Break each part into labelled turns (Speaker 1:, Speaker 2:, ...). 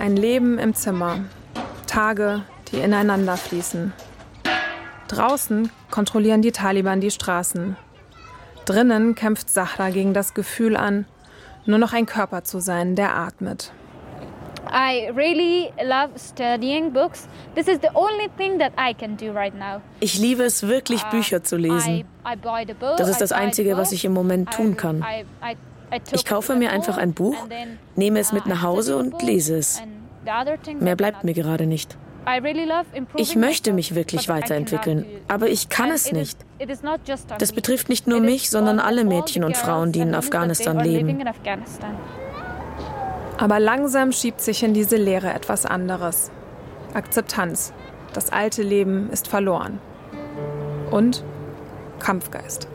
Speaker 1: Ein Leben im Zimmer. Tage, die ineinander fließen. Draußen kontrollieren die Taliban die Straßen. Drinnen kämpft Zahra gegen das Gefühl an, nur noch ein Körper zu sein, der atmet.
Speaker 2: I really love studying books. This is the only thing that I can do right now.
Speaker 3: Ich liebe es wirklich, Bücher zu lesen. Das ist das Einzige, was ich im Moment tun kann. Ich kaufe mir einfach ein Buch, nehme es mit nach Hause und lese es. Mehr bleibt mir gerade nicht. Ich möchte mich wirklich weiterentwickeln, aber ich kann es nicht. Das betrifft nicht nur mich, sondern alle Mädchen und Frauen, die in Afghanistan leben.
Speaker 1: Aber langsam schiebt sich in diese Leere etwas anderes. Akzeptanz. Das alte Leben ist verloren. Und Kampfgeist.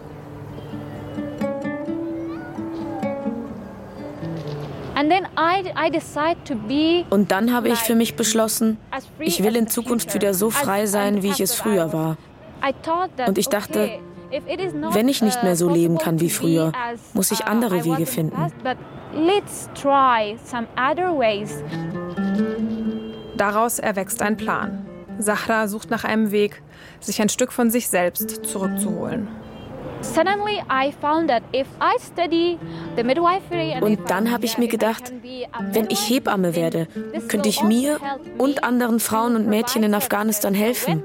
Speaker 3: Und dann habe ich für mich beschlossen, ich will in Zukunft wieder so frei sein, wie ich es früher war. Und ich dachte, wenn ich nicht mehr so leben kann wie früher, muss ich andere Wege finden.
Speaker 1: Daraus erwächst ein Plan. Zahra sucht nach einem Weg, sich ein Stück von sich selbst zurückzuholen.
Speaker 3: Und dann habe ich mir gedacht, wenn ich Hebamme werde, könnte ich mir und anderen Frauen und Mädchen in Afghanistan helfen.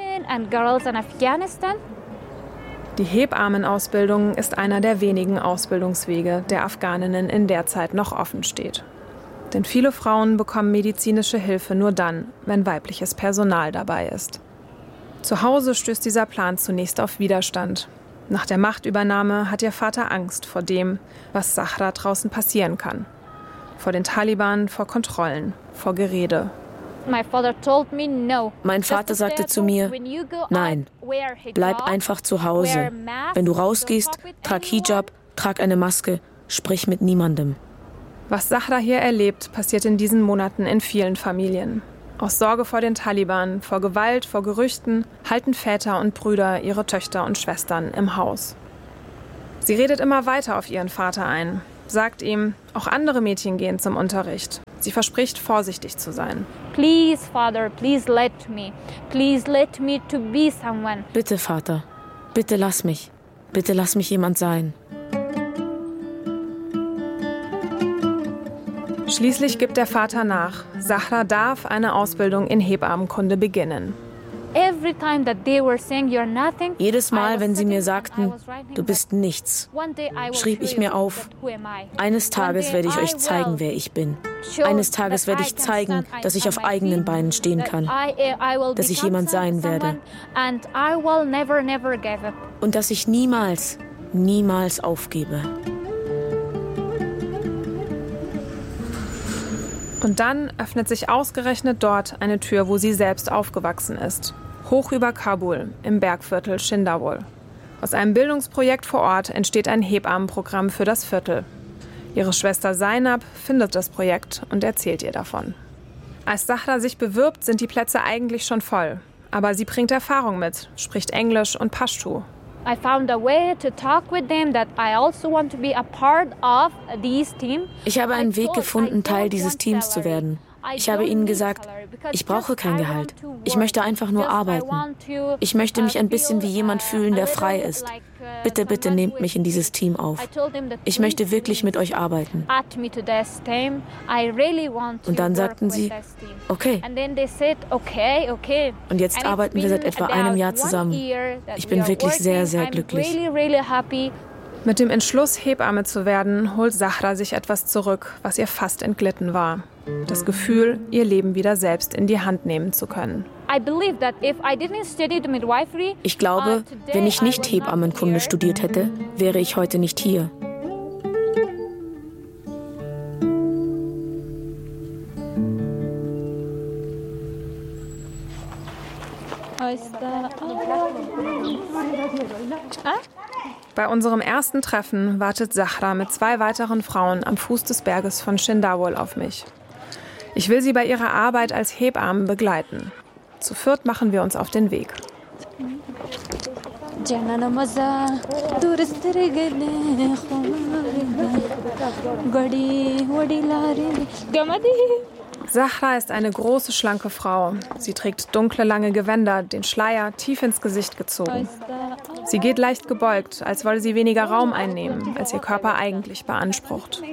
Speaker 1: Die Hebammenausbildung ist einer der wenigen Ausbildungswege, der Afghaninnen in der Zeit noch offen steht. Denn viele Frauen bekommen medizinische Hilfe nur dann, wenn weibliches Personal dabei ist. Zu Hause stößt dieser Plan zunächst auf Widerstand. Nach der Machtübernahme hat ihr Vater Angst vor dem, was Zahra draußen passieren kann. Vor den Taliban, vor Kontrollen, vor Gerede.
Speaker 3: Mein Vater sagte zu mir, nein, bleib einfach zu Hause. Wenn du rausgehst, trag Hijab, trag eine Maske, sprich mit niemandem.
Speaker 1: Was Zahra hier erlebt, passiert in diesen Monaten in vielen Familien. Aus Sorge vor den Taliban, vor Gewalt, vor Gerüchten halten Väter und Brüder ihre Töchter und Schwestern im Haus. Sie redet immer weiter auf ihren Vater ein, sagt ihm, auch andere Mädchen gehen zum Unterricht. Sie verspricht, vorsichtig zu sein.
Speaker 2: Please, Father, please let me to be someone.
Speaker 3: Bitte, Vater, bitte lass mich jemand sein.
Speaker 1: Schließlich gibt der Vater nach. Zahra darf eine Ausbildung in Hebammenkunde beginnen.
Speaker 3: Jedes Mal, wenn sie mir sagten, du bist nichts, schrieb ich mir auf, eines Tages werde ich euch zeigen, wer ich bin. Eines Tages werde ich zeigen, dass ich auf eigenen Beinen stehen kann, dass ich jemand sein werde und dass ich niemals aufgebe.
Speaker 1: Und dann öffnet sich ausgerechnet dort eine Tür, wo sie selbst aufgewachsen ist. Hoch über Kabul, im Bergviertel Shindawol. Aus einem Bildungsprojekt vor Ort entsteht ein Hebammenprogramm für das Viertel. Ihre Schwester Zainab findet das Projekt und erzählt ihr davon. Als Zahra sich bewirbt, sind die Plätze eigentlich schon voll. Aber sie bringt Erfahrung mit, spricht Englisch und Pashto.
Speaker 2: I found a way to talk with them that I also want to be a part of this team.
Speaker 3: Ich habe einen Weg gefunden, Teil dieses Teams zu werden. Ich habe ihnen gesagt, ich brauche kein Gehalt. Ich möchte einfach nur arbeiten. Ich möchte mich ein bisschen wie jemand fühlen, der frei ist. Bitte, bitte nehmt mich in dieses Team auf. Ich möchte wirklich mit euch arbeiten. Und dann sagten sie, okay. Und jetzt arbeiten wir seit etwa einem Jahr zusammen. Ich bin wirklich sehr, sehr glücklich.
Speaker 1: Mit dem Entschluss, Hebamme zu werden, holt Zahra sich etwas zurück, was ihr fast entglitten war. Das Gefühl, ihr Leben wieder selbst in die Hand nehmen zu können.
Speaker 3: Ich glaube, wenn ich nicht Hebammenkunde studiert hätte, wäre ich heute nicht hier.
Speaker 1: Bei unserem ersten Treffen wartet Zahra mit 2 weiteren Frauen am Fuß des Berges von Shindawol auf mich. Ich will sie bei ihrer Arbeit als Hebammen begleiten. Zu viert machen wir uns auf den Weg. Zahra ist eine große, schlanke Frau. Sie trägt dunkle, lange Gewänder, den Schleier tief ins Gesicht gezogen. Sie geht leicht gebeugt, als wolle sie weniger Raum einnehmen, als ihr Körper eigentlich beansprucht.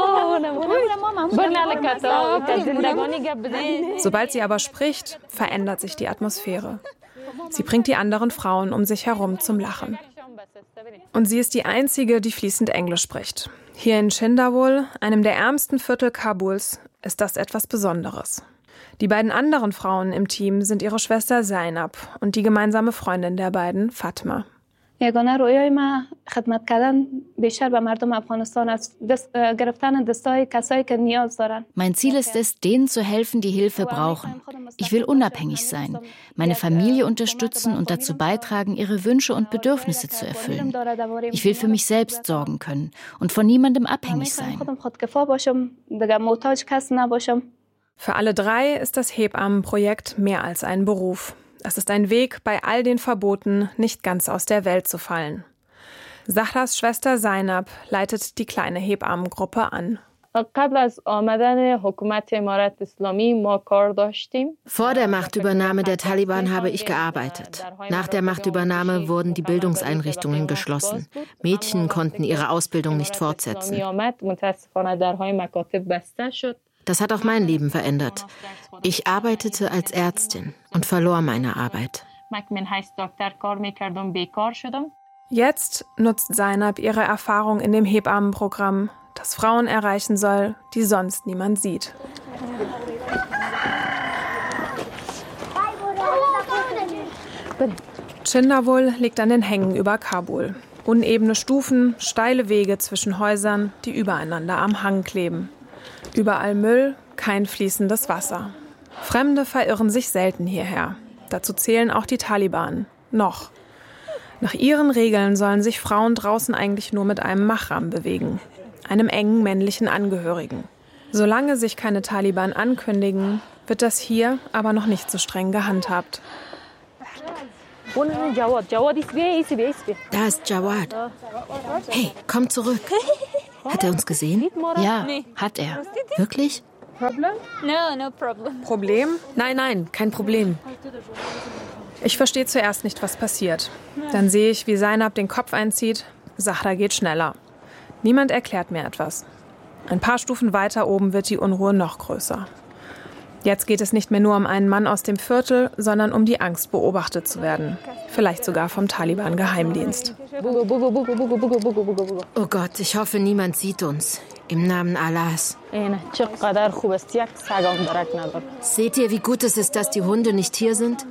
Speaker 1: Sobald sie aber spricht, verändert sich die Atmosphäre. Sie bringt die anderen Frauen um sich herum zum Lachen. Und sie ist die Einzige, die fließend Englisch spricht. Hier in Chindawol, einem der ärmsten Viertel Kabuls, ist das etwas Besonderes. Die beiden anderen Frauen im Team sind ihre Schwester Zainab und die gemeinsame Freundin der beiden, Fatma.
Speaker 4: Mein
Speaker 5: Ziel ist es, denen zu helfen, die Hilfe brauchen. Ich will unabhängig sein, meine Familie unterstützen und dazu beitragen, ihre Wünsche und Bedürfnisse zu erfüllen. Ich will für mich selbst sorgen können und von niemandem abhängig sein.
Speaker 1: Für alle drei ist das Hebammenprojekt mehr als ein Beruf. Es ist ein Weg, bei all den Verboten nicht ganz aus der Welt zu fallen. Zahras Schwester Zainab leitet die kleine Hebammengruppe an.
Speaker 6: Vor der Machtübernahme der Taliban habe ich gearbeitet. Nach der Machtübernahme wurden die Bildungseinrichtungen geschlossen. Mädchen konnten ihre Ausbildung nicht fortsetzen. Das hat auch mein Leben verändert. Ich arbeitete als Ärztin und verlor meine Arbeit.
Speaker 1: Jetzt nutzt Zainab ihre Erfahrung in dem Hebammenprogramm, das Frauen erreichen soll, die sonst niemand sieht. Chindawol liegt an den Hängen über Kabul. Unebene Stufen, steile Wege zwischen Häusern, die übereinander am Hang kleben. Überall Müll, kein fließendes Wasser. Fremde verirren sich selten hierher. Dazu zählen auch die Taliban. Noch. Nach ihren Regeln sollen sich Frauen draußen eigentlich nur mit einem Mahram bewegen, einem engen männlichen Angehörigen. Solange sich keine Taliban ankündigen, wird das hier aber noch nicht so streng gehandhabt.
Speaker 6: Da ist Jawad. Hey, komm zurück. Hat er uns gesehen?
Speaker 5: Ja, hat er.
Speaker 6: Wirklich?
Speaker 1: Problem?
Speaker 3: Nein, kein Problem.
Speaker 1: Ich verstehe zuerst nicht, was passiert. Dann sehe ich, wie Zainab den Kopf einzieht. Zahra geht schneller. Niemand erklärt mir etwas. Ein paar Stufen weiter oben wird die Unruhe noch größer. Jetzt geht es nicht mehr nur um einen Mann aus dem Viertel, sondern um die Angst, beobachtet zu werden. Vielleicht sogar vom Taliban-Geheimdienst.
Speaker 6: Oh Gott, ich hoffe, niemand sieht uns. Im Namen Allahs. Seht ihr, wie gut es ist, dass die Hunde nicht hier sind?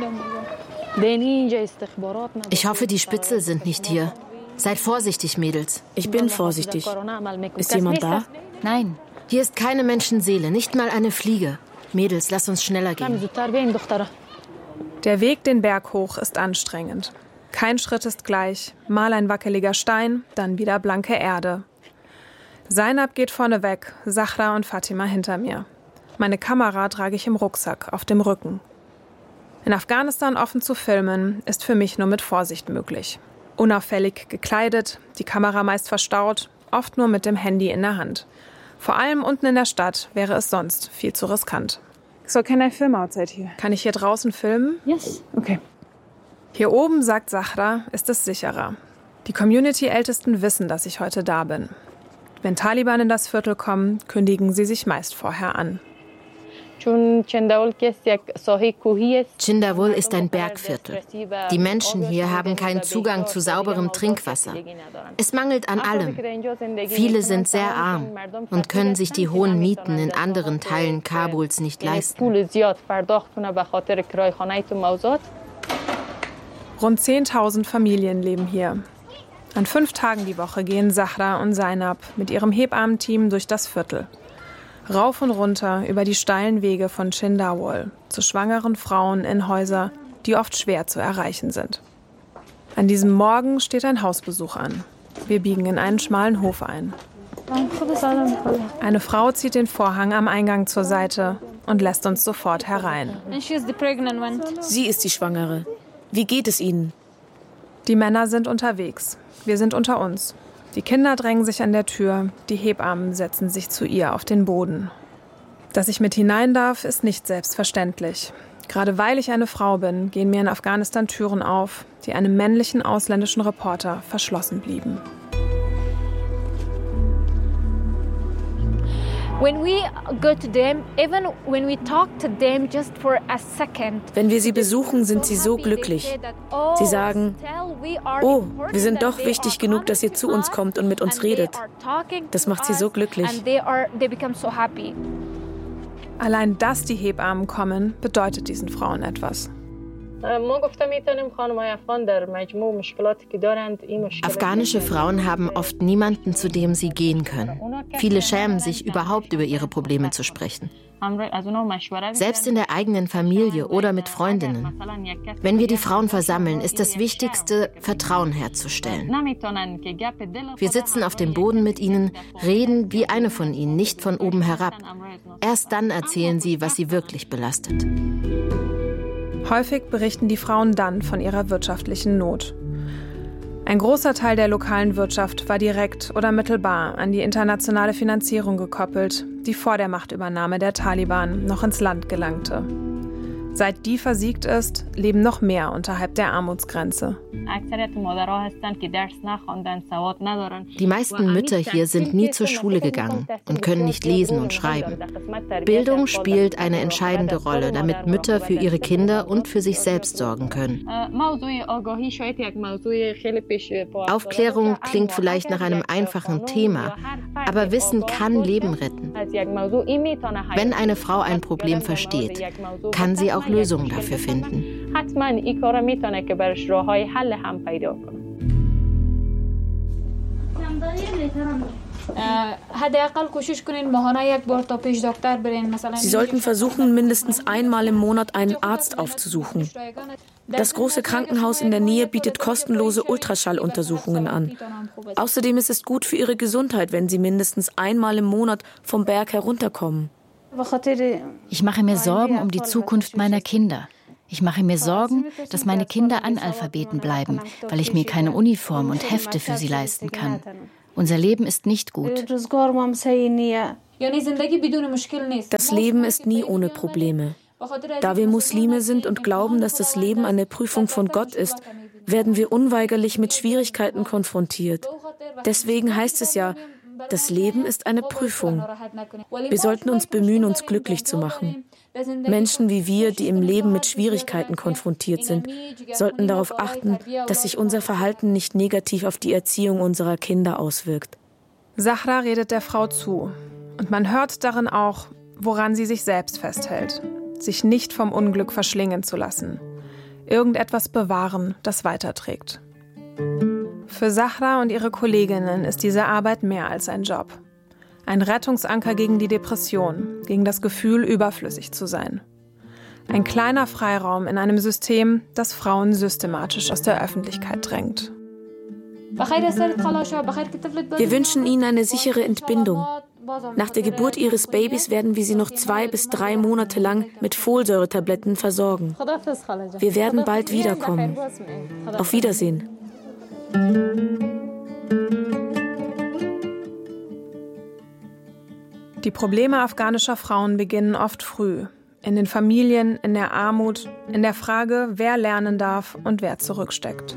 Speaker 6: Ich hoffe, die Spitzel sind nicht hier. Seid vorsichtig, Mädels.
Speaker 3: Ich bin vorsichtig. Ist jemand da?
Speaker 5: Nein.
Speaker 6: Hier ist keine Menschenseele, nicht mal eine Fliege. Mädels, lass uns schneller gehen.
Speaker 1: Der Weg den Berg hoch ist anstrengend. Kein Schritt ist gleich. Mal ein wackeliger Stein, dann wieder blanke Erde. Zainab geht vorne weg, Zahra und Fatima hinter mir. Meine Kamera trage ich im Rucksack, auf dem Rücken. In Afghanistan offen zu filmen, ist für mich nur mit Vorsicht möglich. Unauffällig gekleidet, die Kamera meist verstaut, oft nur mit dem Handy in der Hand. Vor allem unten in der Stadt wäre es sonst viel zu riskant.
Speaker 7: So, can I film outside here?
Speaker 1: Kann ich hier draußen filmen?
Speaker 7: Yes. Okay.
Speaker 1: Hier oben, sagt Zahra, ist es sicherer. Die Community-Ältesten wissen, dass ich heute da bin. Wenn Taliban in das Viertel kommen, kündigen sie sich meist vorher an.
Speaker 6: Chindawol ist ein Bergviertel. Die Menschen hier haben keinen Zugang zu sauberem Trinkwasser. Es mangelt an allem. Viele sind sehr arm und können sich die hohen Mieten in anderen Teilen Kabuls nicht leisten.
Speaker 1: Rund 10.000 Familien leben hier. An 5 Tagen die Woche gehen Zahra und Zainab mit ihrem Hebammenteam durch das Viertel. Rauf und runter über die steilen Wege von Chindawol zu schwangeren Frauen in Häuser, die oft schwer zu erreichen sind. An diesem Morgen steht ein Hausbesuch an. Wir biegen in einen schmalen Hof ein. Eine Frau zieht den Vorhang am Eingang zur Seite und lässt uns sofort herein.
Speaker 3: Sie ist die Schwangere. Wie geht es Ihnen?
Speaker 1: Die Männer sind unterwegs. Wir sind unter uns. Die Kinder drängen sich an der Tür, die Hebammen setzen sich zu ihr auf den Boden. Dass ich mit hinein darf, ist nicht selbstverständlich. Gerade weil ich eine Frau bin, gehen mir in Afghanistan Türen auf, die einem männlichen ausländischen Reporter verschlossen blieben.
Speaker 2: Wenn
Speaker 3: wir sie besuchen, sind sie so glücklich. Sie sagen, oh, wir sind doch wichtig genug, dass ihr zu uns kommt und mit uns redet. Das macht sie so glücklich.
Speaker 1: Allein, dass die Hebammen kommen, bedeutet diesen Frauen etwas.
Speaker 6: Afghanische Frauen haben oft niemanden, zu dem sie gehen können. Viele schämen sich, überhaupt über ihre Probleme zu sprechen. Selbst in der eigenen Familie oder mit Freundinnen. Wenn wir die Frauen versammeln, ist das Wichtigste, Vertrauen herzustellen. Wir sitzen auf dem Boden mit ihnen, reden wie eine von ihnen, nicht von oben herab. Erst dann erzählen sie, was sie wirklich belastet.
Speaker 1: Häufig berichten die Frauen dann von ihrer wirtschaftlichen Not. Ein großer Teil der lokalen Wirtschaft war direkt oder mittelbar an die internationale Finanzierung gekoppelt, die vor der Machtübernahme der Taliban noch ins Land gelangte. Seit die versiegt ist, leben noch mehr unterhalb der Armutsgrenze.
Speaker 6: Die meisten Mütter hier sind nie zur Schule gegangen und können nicht lesen und schreiben. Bildung spielt eine entscheidende Rolle, damit Mütter für ihre Kinder und für sich selbst sorgen können. Aufklärung klingt vielleicht nach einem einfachen Thema, aber Wissen kann Leben retten. Wenn eine Frau ein Problem versteht, kann sie auch Lösungen dafür finden.
Speaker 3: Sie sollten versuchen, mindestens einmal im Monat einen Arzt aufzusuchen. Das große Krankenhaus in der Nähe bietet kostenlose Ultraschalluntersuchungen an. Außerdem ist es gut für Ihre Gesundheit, wenn Sie mindestens einmal im Monat vom Berg herunterkommen.
Speaker 5: Ich mache mir Sorgen um die Zukunft meiner Kinder. Ich mache mir Sorgen, dass meine Kinder Analphabeten bleiben, weil ich mir keine Uniform und Hefte für sie leisten kann. Unser Leben ist nicht gut.
Speaker 3: Das Leben ist nie ohne Probleme. Da wir Muslime sind und glauben, dass das Leben eine Prüfung von Gott ist, werden wir unweigerlich mit Schwierigkeiten konfrontiert. Deswegen heißt es ja, das Leben ist eine Prüfung. Wir sollten uns bemühen, uns glücklich zu machen. Menschen wie wir, die im Leben mit Schwierigkeiten konfrontiert sind, sollten darauf achten, dass sich unser Verhalten nicht negativ auf die Erziehung unserer Kinder auswirkt.
Speaker 1: Zahra redet der Frau zu. Und man hört darin auch, woran sie sich selbst festhält. Sich nicht vom Unglück verschlingen zu lassen. Irgendetwas bewahren, das weiterträgt. Für Zahra und ihre Kolleginnen ist diese Arbeit mehr als ein Job. Ein Rettungsanker gegen die Depression, gegen das Gefühl, überflüssig zu sein. Ein kleiner Freiraum in einem System, das Frauen systematisch aus der Öffentlichkeit drängt.
Speaker 3: Wir wünschen Ihnen eine sichere Entbindung. Nach der Geburt Ihres Babys werden wir Sie noch 2 bis 3 Monate lang mit Folsäuretabletten versorgen. Wir werden bald wiederkommen. Auf Wiedersehen.
Speaker 1: Die Probleme afghanischer Frauen beginnen oft früh. In den Familien, in der Armut, in der Frage, wer lernen darf und wer zurücksteckt.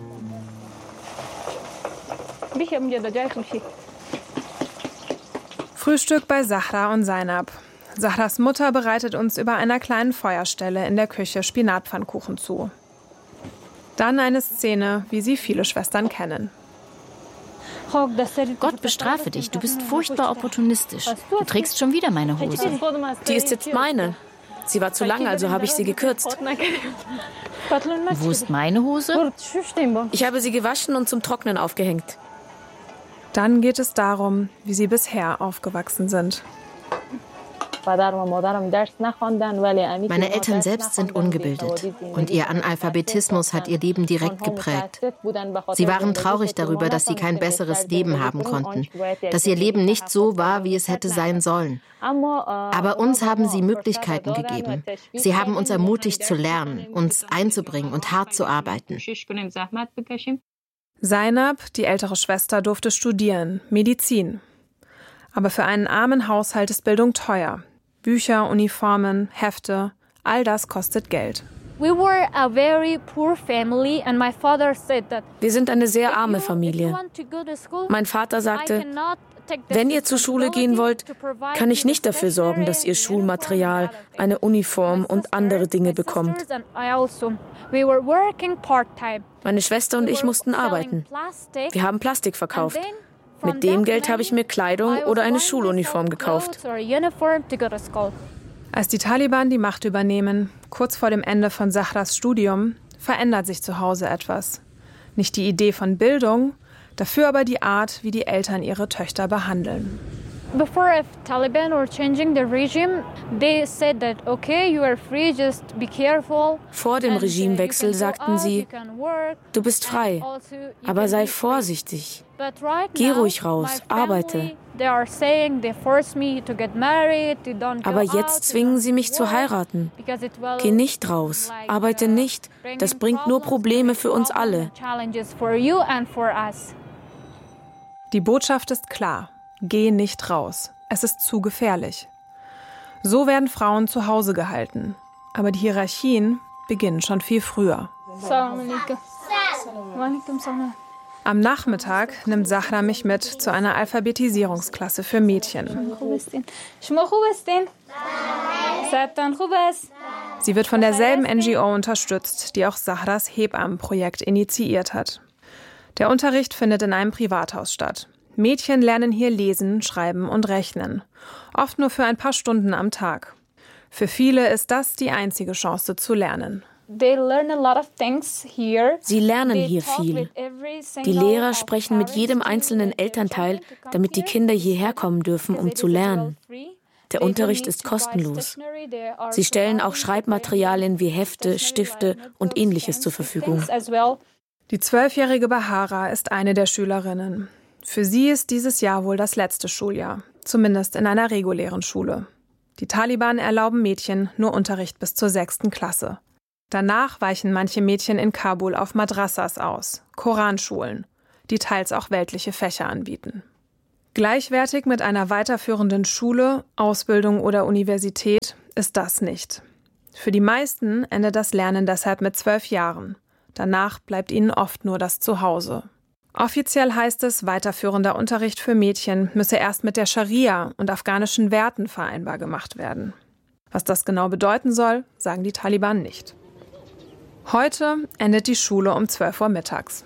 Speaker 1: Frühstück bei Zahra und Zainab. Zahras Mutter bereitet uns über einer kleinen Feuerstelle in der Küche Spinatpfannkuchen zu. Dann eine Szene, wie sie viele Schwestern kennen.
Speaker 5: Gott bestrafe dich, du bist furchtbar opportunistisch. Du trägst schon wieder meine Hose.
Speaker 3: Die ist jetzt meine. Sie war zu lang, also habe ich sie gekürzt.
Speaker 5: Wo ist meine Hose?
Speaker 3: Ich habe sie gewaschen und zum Trocknen aufgehängt.
Speaker 1: Dann geht es darum, wie sie bisher aufgewachsen sind.
Speaker 6: Meine Eltern selbst sind ungebildet und ihr Analphabetismus hat ihr Leben direkt geprägt. Sie waren traurig darüber, dass sie kein besseres Leben haben konnten, dass ihr Leben nicht so war, wie es hätte sein sollen. Aber uns haben sie Möglichkeiten gegeben. Sie haben uns ermutigt zu lernen, uns einzubringen und hart zu arbeiten.
Speaker 1: Zainab, die ältere Schwester, durfte studieren, Medizin. Aber für einen armen Haushalt ist Bildung teuer. Bücher, Uniformen, Hefte, all das kostet Geld.
Speaker 3: Wir sind eine sehr arme Familie. Mein Vater sagte, wenn ihr zur Schule gehen wollt, kann ich nicht dafür sorgen, dass ihr Schulmaterial, eine Uniform und andere Dinge bekommt. Meine Schwester und ich mussten arbeiten. Wir haben Plastik verkauft. Mit dem Geld habe ich mir Kleidung oder eine Schuluniform gekauft.
Speaker 1: Als die Taliban die Macht übernehmen, kurz vor dem Ende von Zahras Studium, verändert sich zu Hause etwas. Nicht die Idee von Bildung, dafür aber die Art, wie die Eltern ihre Töchter behandeln.
Speaker 2: Before Taliban were changing the regime, they said that okay, you are free, just be careful.
Speaker 3: Vor dem Regimewechsel sagten sie, du bist frei, aber sei vorsichtig. Geh ruhig raus, arbeite. Aber jetzt zwingen sie mich zu heiraten. Geh nicht raus, arbeite nicht. Das bringt nur Probleme für uns alle.
Speaker 1: Die Botschaft ist klar. Geh nicht raus. Es ist zu gefährlich. So werden Frauen zu Hause gehalten. Aber die Hierarchien beginnen schon viel früher. Am Nachmittag nimmt Zahra mich mit zu einer Alphabetisierungsklasse für Mädchen. Sie wird von derselben NGO unterstützt, die auch Zahras Hebammenprojekt initiiert hat. Der Unterricht findet in einem Privathaus statt. Mädchen lernen hier lesen, schreiben und rechnen. Oft nur für ein paar Stunden am Tag. Für viele ist das die einzige Chance zu lernen.
Speaker 3: Sie lernen hier viel. Die Lehrer sprechen mit jedem einzelnen Elternteil, damit die Kinder hierher kommen dürfen, um zu lernen. Der Unterricht ist kostenlos. Sie stellen auch Schreibmaterialien wie Hefte, Stifte und Ähnliches zur Verfügung.
Speaker 1: Die 12-jährige Bahara ist eine der Schülerinnen. Für sie ist dieses Jahr wohl das letzte Schuljahr, zumindest in einer regulären Schule. Die Taliban erlauben Mädchen nur Unterricht bis zur 6. Klasse. Danach weichen manche Mädchen in Kabul auf Madrassas aus, Koranschulen, die teils auch weltliche Fächer anbieten. Gleichwertig mit einer weiterführenden Schule, Ausbildung oder Universität ist das nicht. Für die meisten endet das Lernen deshalb mit 12 Jahren. Danach bleibt ihnen oft nur das Zuhause. Offiziell heißt es, weiterführender Unterricht für Mädchen müsse erst mit der Scharia und afghanischen Werten vereinbar gemacht werden. Was das genau bedeuten soll, sagen die Taliban nicht. Heute endet die Schule um 12 Uhr mittags.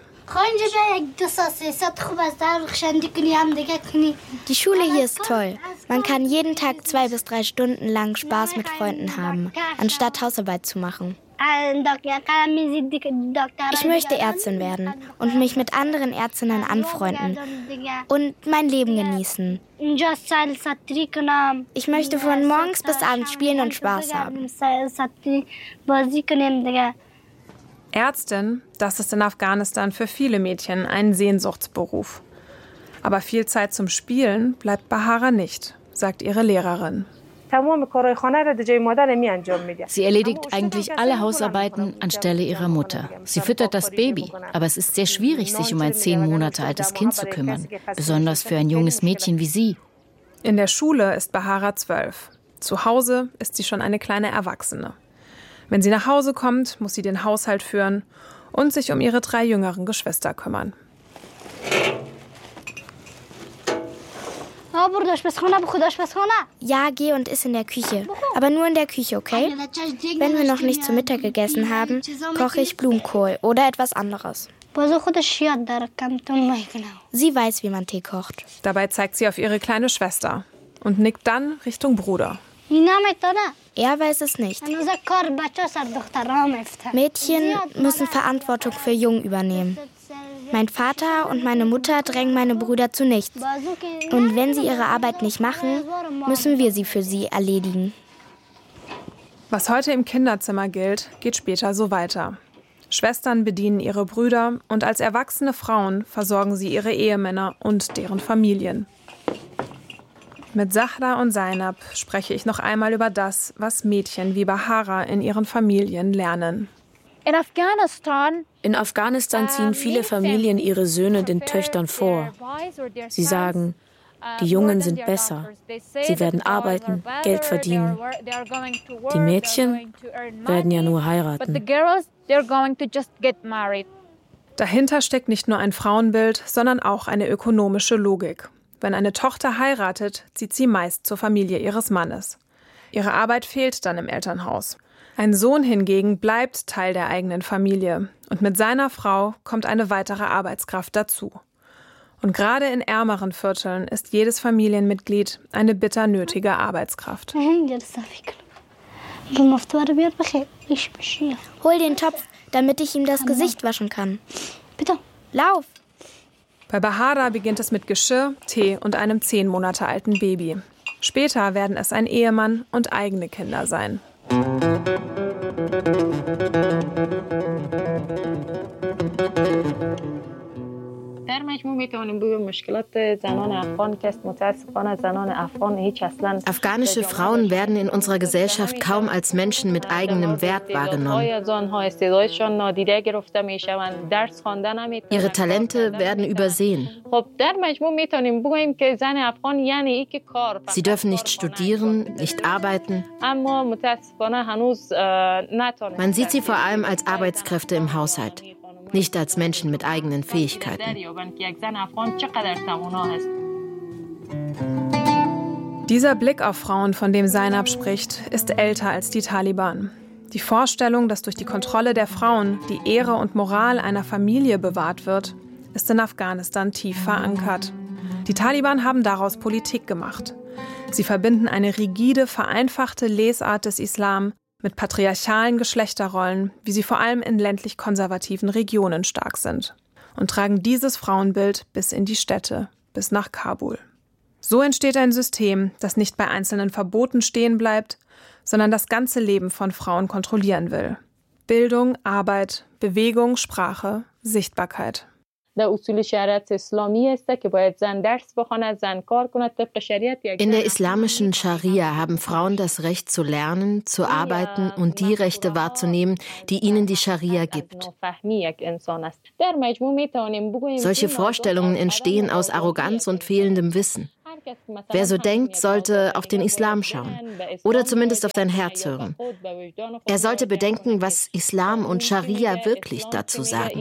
Speaker 8: Die Schule hier ist toll. Man kann jeden Tag 2 bis 3 Stunden lang Spaß mit Freunden haben, anstatt Hausarbeit zu machen. Ich möchte Ärztin werden und mich mit anderen Ärztinnen anfreunden und mein Leben genießen. Ich möchte von morgens bis abends spielen und Spaß haben.
Speaker 1: Ärztin, das ist in Afghanistan für viele Mädchen ein Sehnsuchtsberuf. Aber viel Zeit zum Spielen bleibt Bahara nicht, sagt ihre Lehrerin.
Speaker 5: Sie erledigt eigentlich alle Hausarbeiten anstelle ihrer Mutter. Sie füttert das Baby, aber es ist sehr schwierig, sich um ein 10 Monate altes Kind zu kümmern, besonders für ein junges Mädchen wie sie.
Speaker 1: In der Schule ist Bahara 12. Zu Hause ist sie schon eine kleine Erwachsene. Wenn sie nach Hause kommt, muss sie den Haushalt führen und sich um ihre 3 jüngeren Geschwister kümmern.
Speaker 8: Ja, geh und iss in der Küche. Aber nur in der Küche, okay? Wenn wir noch nicht zu Mittag gegessen haben, koche ich Blumenkohl oder etwas anderes. Sie weiß, wie man Tee kocht.
Speaker 1: Dabei zeigt sie auf ihre kleine Schwester und nickt dann Richtung Bruder.
Speaker 8: Er weiß es nicht. Mädchen müssen Verantwortung für Jungen übernehmen. Mein Vater und meine Mutter drängen meine Brüder zu nichts. Und wenn sie ihre Arbeit nicht machen, müssen wir sie für sie erledigen.
Speaker 1: Was heute im Kinderzimmer gilt, geht später so weiter. Schwestern bedienen ihre Brüder und als erwachsene Frauen versorgen sie ihre Ehemänner und deren Familien. Mit Zahra und Zainab spreche ich noch einmal über das, was Mädchen wie Bahara in ihren Familien lernen.
Speaker 3: In Afghanistan ziehen viele Familien ihre Söhne den Töchtern vor. Sie sagen, Die Jungen sind besser. Sie werden arbeiten, Geld verdienen. Die Mädchen werden ja nur heiraten.
Speaker 1: Dahinter steckt nicht nur ein Frauenbild, sondern auch eine ökonomische Logik. Wenn eine Tochter heiratet, zieht sie meist zur Familie ihres Mannes. Ihre Arbeit fehlt dann im Elternhaus. Ein Sohn hingegen bleibt Teil der eigenen Familie. Und mit seiner Frau kommt eine weitere Arbeitskraft dazu. Und gerade in ärmeren Vierteln ist jedes Familienmitglied eine bitter nötige Arbeitskraft.
Speaker 8: Hol den Topf, damit ich ihm das Gesicht waschen kann. Bitte, lauf!
Speaker 1: Bei Bahara beginnt es mit Geschirr, Tee und einem 10 Monate alten Baby. Später werden es ein Ehemann und eigene Kinder sein.
Speaker 6: Afghanische Frauen werden in unserer Gesellschaft kaum als Menschen mit eigenem Wert wahrgenommen. Ihre Talente werden übersehen. Sie dürfen nicht studieren, nicht arbeiten. Man sieht sie vor allem als Arbeitskräfte im Haushalt, nicht als Menschen mit eigenen Fähigkeiten.
Speaker 1: Dieser Blick auf Frauen, von dem Zainab spricht, ist älter als die Taliban. Die Vorstellung, dass durch die Kontrolle der Frauen die Ehre und Moral einer Familie bewahrt wird, ist in Afghanistan tief verankert. Die Taliban haben daraus Politik gemacht. Sie verbinden eine rigide, vereinfachte Lesart des Islam mit patriarchalen Geschlechterrollen, wie sie vor allem in ländlich konservativen Regionen stark sind, und tragen dieses Frauenbild bis in die Städte, bis nach Kabul. So entsteht ein System, das nicht bei einzelnen Verboten stehen bleibt, sondern das ganze Leben von Frauen kontrollieren will. Bildung, Arbeit, Bewegung, Sprache, Sichtbarkeit.
Speaker 6: In der islamischen Scharia haben Frauen das Recht zu lernen, zu arbeiten und die Rechte wahrzunehmen, die ihnen die Scharia gibt. Solche Vorstellungen entstehen aus Arroganz und fehlendem Wissen. Wer so denkt, sollte auf den Islam schauen oder zumindest auf sein Herz hören. Er sollte bedenken, was Islam und Scharia wirklich dazu sagen.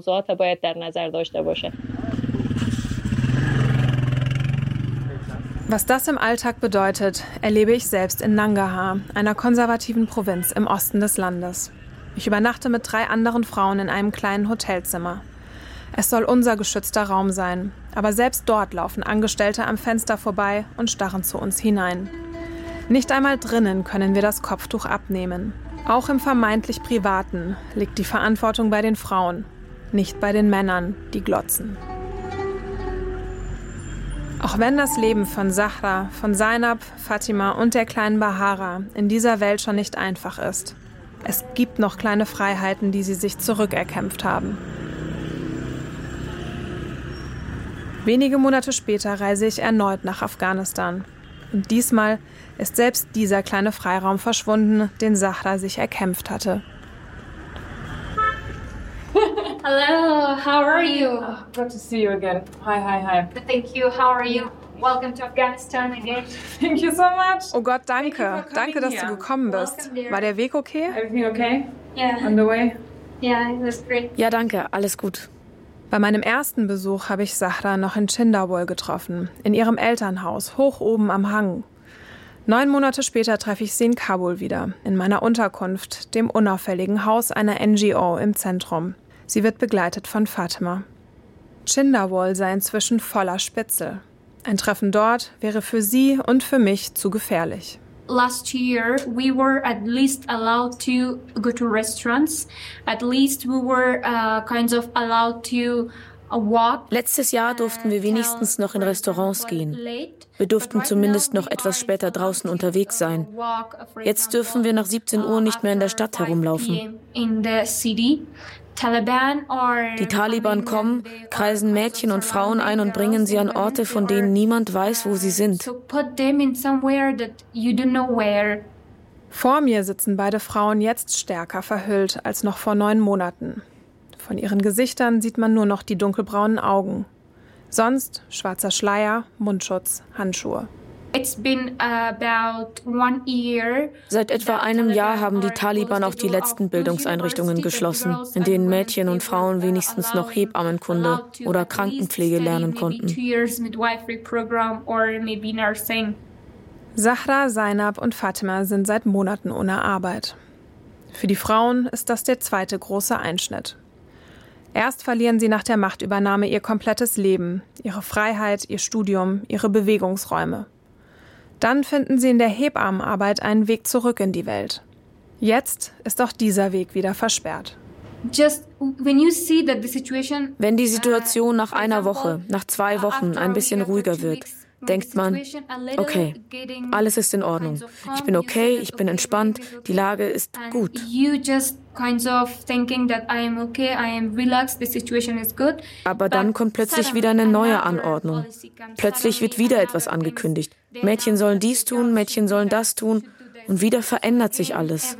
Speaker 1: Was das im Alltag bedeutet, erlebe ich selbst in Nangarhar, einer konservativen Provinz im Osten des Landes. Ich übernachte mit 3 anderen Frauen in einem kleinen Hotelzimmer. Es soll unser geschützter Raum sein, aber selbst dort laufen Angestellte am Fenster vorbei und starren zu uns hinein. Nicht einmal drinnen können wir das Kopftuch abnehmen. Auch im vermeintlich Privaten liegt die Verantwortung bei den Frauen, nicht bei den Männern, die glotzen. Auch wenn das Leben von Zahra, von Zainab, Fatima und der kleinen Bahara in dieser Welt schon nicht einfach ist, es gibt noch kleine Freiheiten, die sie sich zurückerkämpft haben. Wenige Monate später reise ich erneut nach Afghanistan. Und diesmal ist selbst dieser kleine Freiraum verschwunden, den Zahra sich erkämpft hatte.
Speaker 2: Hello, how are you?
Speaker 7: Oh, good to see you again. Hi.
Speaker 2: Thank you, how are you? Welcome to Afghanistan again.
Speaker 7: Thank you so much.
Speaker 1: Oh Gott, danke. Danke, dass du gekommen bist. War der Weg okay?
Speaker 7: Everything okay?
Speaker 2: Yeah.
Speaker 7: On the way?
Speaker 2: Yeah, it was great.
Speaker 3: Ja, danke, alles gut.
Speaker 1: Bei meinem ersten Besuch habe ich Zahra noch in Chindawol getroffen, in ihrem Elternhaus, hoch oben am Hang. 9 Monate später treffe ich sie in Kabul wieder, in meiner Unterkunft, dem unauffälligen Haus einer NGO im Zentrum. Sie wird begleitet von Fatima. Chindawol sei inzwischen voller Spitzel. Ein Treffen dort wäre für sie und für mich zu gefährlich.
Speaker 9: Last year, we were at least allowed to go to restaurants. At least we were kind of allowed to walk.
Speaker 3: Letztes Jahr durften wir wenigstens noch in Restaurants gehen. Wir durften zumindest noch etwas später draußen unterwegs sein. Jetzt dürfen wir nach 17 Uhr nicht mehr in der Stadt herumlaufen. Die Taliban kommen, kreisen Mädchen und Frauen ein und bringen sie an Orte, von denen niemand weiß, wo sie sind.
Speaker 1: Vor mir sitzen beide Frauen jetzt stärker verhüllt als noch vor 9 Monaten. Von ihren Gesichtern sieht man nur noch die dunkelbraunen Augen. Sonst schwarzer Schleier, Mundschutz, Handschuhe.
Speaker 3: Seit etwa einem Jahr haben die Taliban auch die letzten Bildungseinrichtungen geschlossen, in denen Mädchen und Frauen wenigstens noch Hebammenkunde oder Krankenpflege lernen konnten.
Speaker 1: Zahra, Zainab und Fatima sind seit Monaten ohne Arbeit. Für die Frauen ist das der zweite große Einschnitt. Erst verlieren sie nach der Machtübernahme ihr komplettes Leben, ihre Freiheit, ihr Studium, ihre Bewegungsräume. Dann finden sie in der Hebammenarbeit einen Weg zurück in die Welt. Jetzt ist auch dieser Weg wieder versperrt.
Speaker 3: Wenn die Situation nach einer Woche, nach 2 Wochen ein bisschen ruhiger wird, denkt man, okay, alles ist in Ordnung. Ich bin okay, ich bin entspannt, die Lage ist gut. Aber dann kommt plötzlich wieder eine neue Anordnung. Plötzlich wird wieder etwas angekündigt. Mädchen sollen dies tun, Mädchen sollen das tun. Und wieder verändert sich alles.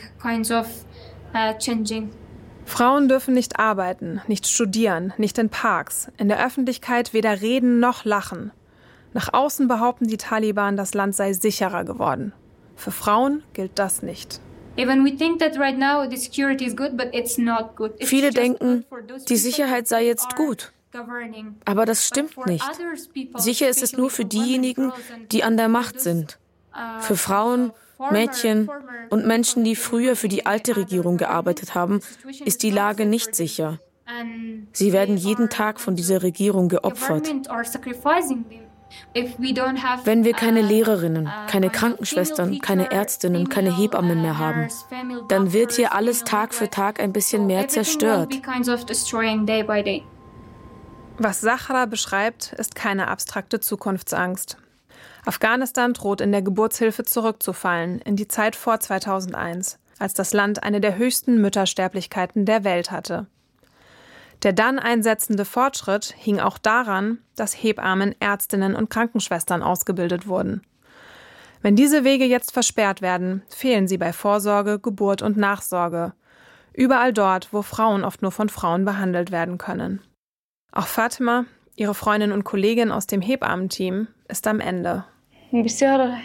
Speaker 1: Frauen dürfen nicht arbeiten, nicht studieren, nicht in Parks, in der Öffentlichkeit weder reden noch lachen. Nach außen behaupten die Taliban, das Land sei sicherer geworden. Für Frauen gilt das nicht.
Speaker 3: Viele denken, die Sicherheit sei jetzt gut. Aber das stimmt nicht. Sicher ist es nur für diejenigen, die an der Macht sind. Für Frauen, Mädchen und Menschen, die früher für die alte Regierung gearbeitet haben, ist die Lage nicht sicher. Sie werden jeden Tag von dieser Regierung geopfert. Wenn wir keine Lehrerinnen, keine Krankenschwestern, keine Ärztinnen, keine Hebammen mehr haben, dann wird hier alles Tag für Tag ein bisschen mehr zerstört.
Speaker 1: Was Zahra beschreibt, ist keine abstrakte Zukunftsangst. Afghanistan droht in der Geburtshilfe zurückzufallen, in die Zeit vor 2001, als das Land eine der höchsten Müttersterblichkeiten der Welt hatte. Der dann einsetzende Fortschritt hing auch daran, dass Hebammen, Ärztinnen und Krankenschwestern ausgebildet wurden. Wenn diese Wege jetzt versperrt werden, fehlen sie bei Vorsorge, Geburt und Nachsorge. Überall dort, wo Frauen oft nur von Frauen behandelt werden können. Auch Fatima, ihre Freundin und Kollegin aus dem Hebammenteam, ist am Ende.
Speaker 5: Ich fühle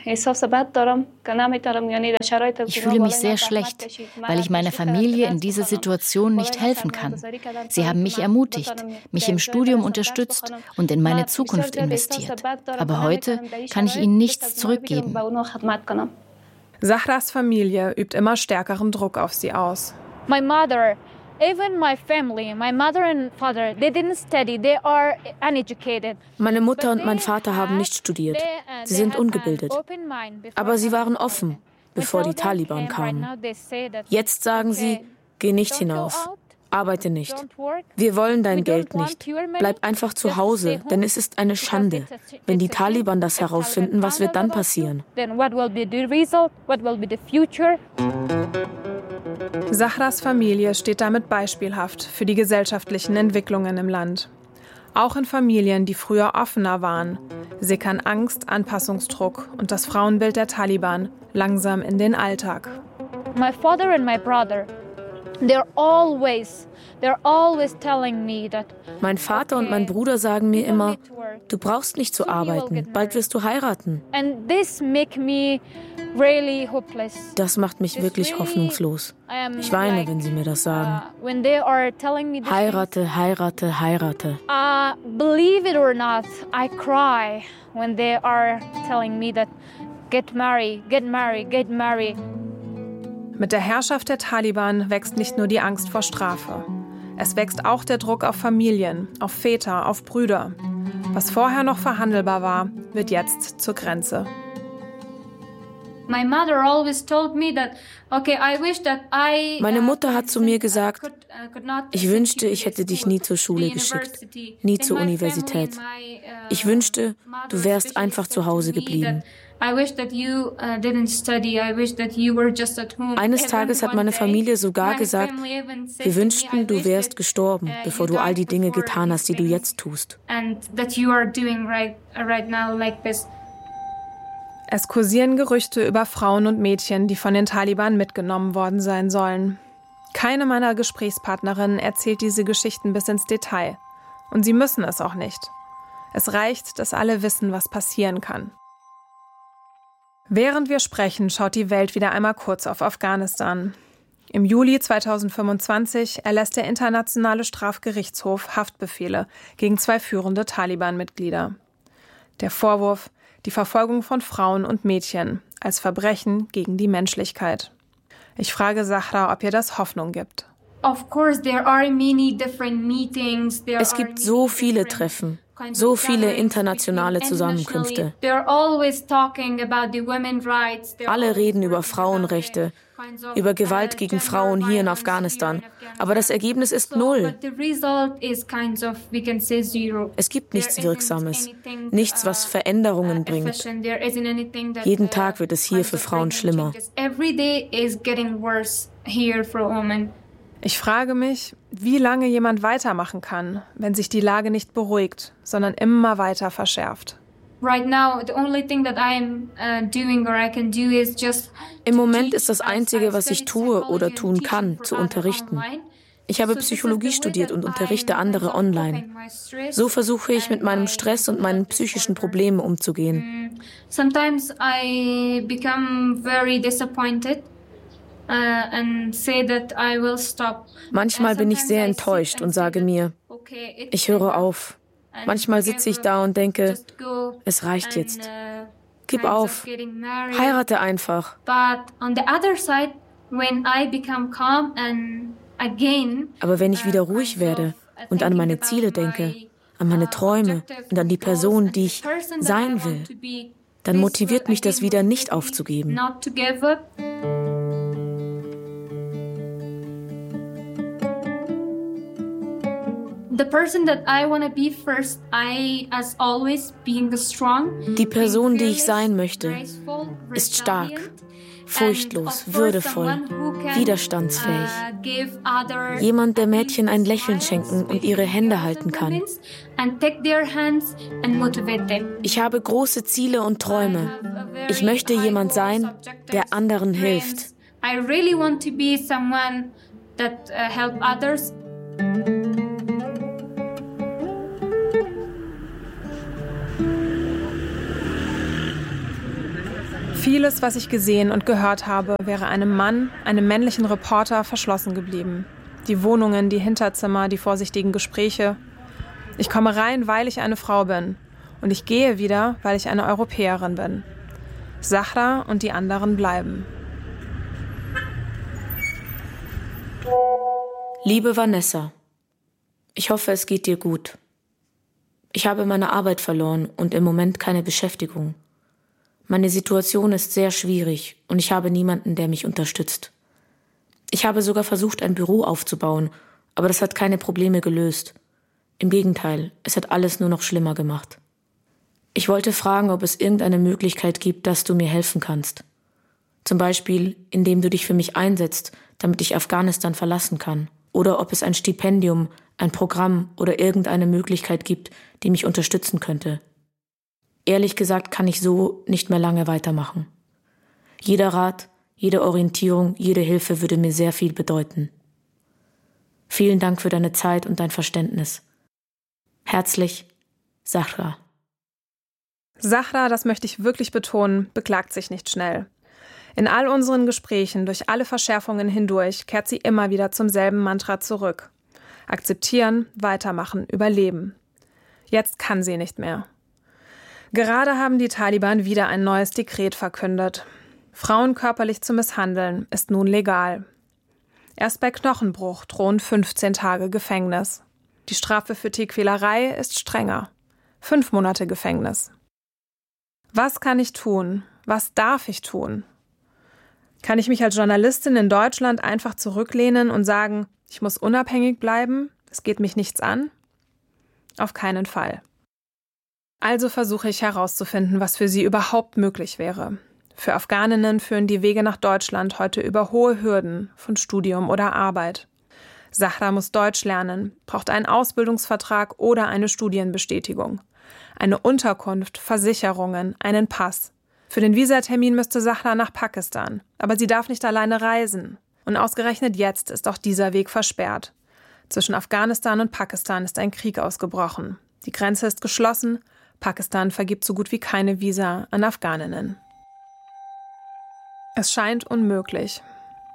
Speaker 5: mich sehr schlecht, weil ich meiner Familie in dieser Situation nicht helfen kann. Sie haben mich ermutigt, mich im Studium unterstützt und in meine Zukunft investiert. Aber heute kann ich ihnen nichts zurückgeben.
Speaker 1: Zahras Familie übt immer stärkeren Druck auf sie aus.
Speaker 2: My mother, even my family, my mother and father, they didn't study, they are uneducated.
Speaker 3: Meine Mutter und mein Vater haben nicht studiert. Sie sind ungebildet. Aber sie waren offen, bevor die Taliban kamen. Jetzt sagen sie, geh nicht hinaus, arbeite nicht. Wir wollen dein Geld nicht. Bleib einfach zu Hause, denn es ist eine Schande. Wenn die Taliban das herausfinden, was wird dann passieren?
Speaker 1: Zahras Familie steht damit beispielhaft für die gesellschaftlichen Entwicklungen im Land. Auch in Familien, die früher offener waren, sickern Angst, Anpassungsdruck und das Frauenbild der Taliban langsam in den Alltag.
Speaker 2: My father and my brother, they're always telling me that.
Speaker 3: Mein Vater und mein Bruder sagen mir immer, du brauchst nicht zu arbeiten, bald wirst du heiraten.
Speaker 2: And this make me really hopeless.
Speaker 3: Das macht mich wirklich hoffnungslos. Ich weine, wenn sie mir das sagen. Heirate, heirate, heirate.
Speaker 2: Believe it or not, I cry when they are telling me that get married, get married, get married.
Speaker 1: Mit der Herrschaft der Taliban wächst nicht nur die Angst vor Strafe. Es wächst auch der Druck auf Familien, auf Väter, auf Brüder. Was vorher noch verhandelbar war, wird jetzt zur Grenze.
Speaker 3: Meine Mutter hat zu mir gesagt, ich wünschte, ich hätte dich nie zur Schule geschickt, nie zur Universität. Ich wünschte, du wärst einfach zu Hause geblieben. Eines Tages hat meine Familie sogar gesagt, wir wünschten, du wärst gestorben, bevor du all die Dinge getan hast, die du jetzt tust.
Speaker 1: Es kursieren Gerüchte über Frauen und Mädchen, die von den Taliban mitgenommen worden sein sollen. Keine meiner Gesprächspartnerinnen erzählt diese Geschichten bis ins Detail. Und sie müssen es auch nicht. Es reicht, dass alle wissen, was passieren kann. Während wir sprechen, schaut die Welt wieder einmal kurz auf Afghanistan. Im Juli 2025 erlässt der Internationale Strafgerichtshof Haftbefehle gegen 2 führende Taliban-Mitglieder. Der Vorwurf: die Verfolgung von Frauen und Mädchen als Verbrechen gegen die Menschlichkeit. Ich frage Zahra, ob ihr das Hoffnung gibt.
Speaker 3: Es gibt so viele Treffen, so viele internationale Zusammenkünfte. Alle reden über Frauenrechte, über Gewalt gegen Frauen hier in Afghanistan. Aber das Ergebnis ist 0. Es gibt nichts Wirksames, nichts, was Veränderungen bringt. Jeden Tag wird es hier für Frauen schlimmer.
Speaker 1: Ich frage mich, wie lange jemand weitermachen kann, wenn sich die Lage nicht beruhigt, sondern immer weiter verschärft.
Speaker 3: Im Moment ist das Einzige, was ich tue oder tun kann, zu unterrichten. Ich habe Psychologie studiert und unterrichte andere online. So versuche ich, mit meinem Stress und meinen psychischen Problemen umzugehen.
Speaker 9: Sometimes I become very disappointed.
Speaker 3: Manchmal bin ich sehr enttäuscht und sage mir, ich höre auf. Manchmal sitze ich da und denke, es reicht jetzt. Gib auf. Heirate einfach. Aber wenn ich wieder ruhig werde und an meine Ziele denke, an meine Träume und an die Person, die ich sein will, dann motiviert mich das wieder, nicht aufzugeben. Die Person, die ich sein möchte, ist stark, furchtlos, würdevoll, widerstandsfähig. Jemand, der Mädchen ein Lächeln schenken und ihre Hände halten kann. Ich habe große Ziele und Träume. Ich möchte jemand sein, der anderen hilft.
Speaker 9: I really want to be someone that help others.
Speaker 1: Vieles, was ich gesehen und gehört habe, wäre einem Mann, einem männlichen Reporter, verschlossen geblieben. Die Wohnungen, die Hinterzimmer, die vorsichtigen Gespräche. Ich komme rein, weil ich eine Frau bin. Und ich gehe wieder, weil ich eine Europäerin bin. Zahra und die anderen bleiben.
Speaker 3: Liebe Vanessa, ich hoffe, es geht dir gut. Ich habe meine Arbeit verloren und im Moment keine Beschäftigung. Meine Situation ist sehr schwierig und ich habe niemanden, der mich unterstützt. Ich habe sogar versucht, ein Büro aufzubauen, aber das hat keine Probleme gelöst. Im Gegenteil, es hat alles nur noch schlimmer gemacht. Ich wollte fragen, ob es irgendeine Möglichkeit gibt, dass du mir helfen kannst. Zum Beispiel, indem du dich für mich einsetzt, damit ich Afghanistan verlassen kann. Oder ob es ein Stipendium, ein Programm oder irgendeine Möglichkeit gibt, die mich unterstützen könnte. Ehrlich gesagt kann ich so nicht mehr lange weitermachen. Jeder Rat, jede Orientierung, jede Hilfe würde mir sehr viel bedeuten. Vielen Dank für deine Zeit und dein Verständnis. Herzlich, Zahra.
Speaker 1: Zahra, das möchte ich wirklich betonen, beklagt sich nicht schnell. In all unseren Gesprächen, durch alle Verschärfungen hindurch, kehrt sie immer wieder zum selben Mantra zurück. Akzeptieren, weitermachen, überleben. Jetzt kann sie nicht mehr. Gerade haben die Taliban wieder ein neues Dekret verkündet. Frauen körperlich zu misshandeln ist nun legal. Erst bei Knochenbruch drohen 15 Tage Gefängnis. Die Strafe für Tierquälerei ist strenger. 5 Monate Gefängnis. Was kann ich tun? Was darf ich tun? Kann ich mich als Journalistin in Deutschland einfach zurücklehnen und sagen, ich muss unabhängig bleiben, es geht mich nichts an? Auf keinen Fall. Also versuche ich herauszufinden, was für sie überhaupt möglich wäre. Für Afghaninnen führen die Wege nach Deutschland heute über hohe Hürden von Studium oder Arbeit. Zahra muss Deutsch lernen, braucht einen Ausbildungsvertrag oder eine Studienbestätigung. Eine Unterkunft, Versicherungen, einen Pass. Für den Visatermin müsste Zahra nach Pakistan, aber sie darf nicht alleine reisen. Und ausgerechnet jetzt ist auch dieser Weg versperrt. Zwischen Afghanistan und Pakistan ist ein Krieg ausgebrochen. Die Grenze ist geschlossen. Pakistan vergibt so gut wie keine Visa an Afghaninnen. Es scheint unmöglich.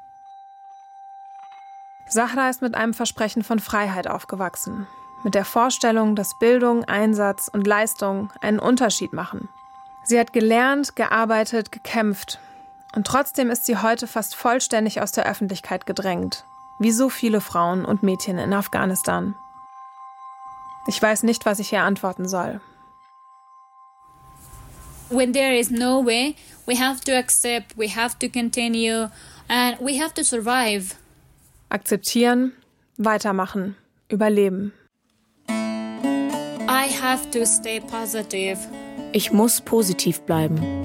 Speaker 1: Zahra ist mit einem Versprechen von Freiheit aufgewachsen. Mit der Vorstellung, dass Bildung, Einsatz und Leistung einen Unterschied machen. Sie hat gelernt, gearbeitet, gekämpft. Und trotzdem ist sie heute fast vollständig aus der Öffentlichkeit gedrängt. Wie so viele Frauen und Mädchen in Afghanistan. Ich weiß nicht, was ich ihr antworten soll.
Speaker 2: When there is no way, we have to accept, we have to continue, and we have to survive.
Speaker 1: Akzeptieren, weitermachen, überleben.
Speaker 2: I have to stay positive.
Speaker 3: Ich muss positiv bleiben.